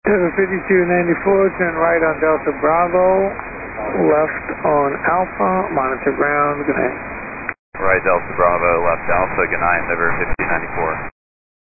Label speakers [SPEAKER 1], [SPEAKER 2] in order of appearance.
[SPEAKER 1] Denver 5294, turn right on Delta Bravo, left on Alpha, monitor ground, good night.
[SPEAKER 2] Right Delta Bravo, left Alpha, good night, Denver 5294.